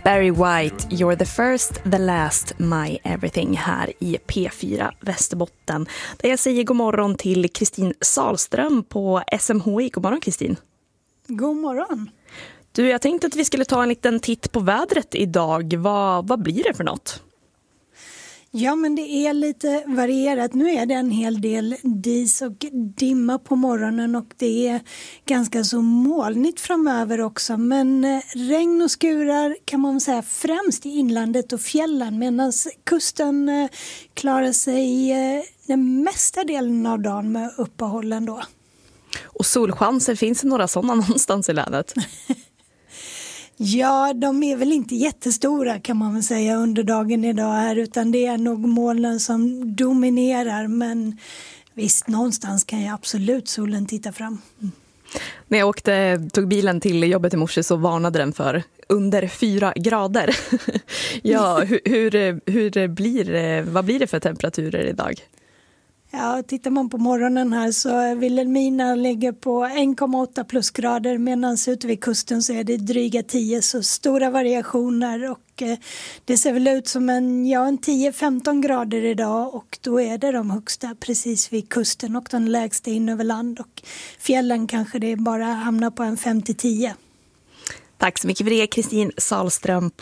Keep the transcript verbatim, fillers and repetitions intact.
Barry White, You're the first, the last, my everything här i P fyra Västerbotten. Där jag säger god morgon till Kristin Salström på S M H I. God morgon Kristin. God morgon. Du, jag tänkte att vi skulle ta en liten titt på vädret idag. Vad, vad blir det för något? Ja, men det är lite varierat. Nu är det en hel del dis och dimma på morgonen och det är ganska så molnigt framöver också. Men regn och skurar kan man säga främst i inlandet och fjällen, medan kusten klarar sig den mesta delen av dagen med uppehållen då. Och solchanser, finns det några sådana någonstans i länet? Ja, de är väl inte jättestora kan man väl säga under dagen idag här, utan det är nog molnen som dominerar, men visst, någonstans kan jag absolut solen titta fram. Mm. När jag åkte, tog bilen till jobbet i morse så varnade den för under fyra grader. Ja, hur, hur, hur blir, vad blir det för temperaturer idag? Ja, tittar man på morgonen här så Vilhelmina ligger på en komma åtta plusgrader, medan ute vid kusten så är det dryga tio, så stora variationer, och eh, det ser väl ut som en, ja, en tio femton grader idag, och då är det de högsta precis vid kusten och de lägsta in över land, och fjällen kanske det bara hamnar på en fem till tio. Tack så mycket för det, Kristin Salström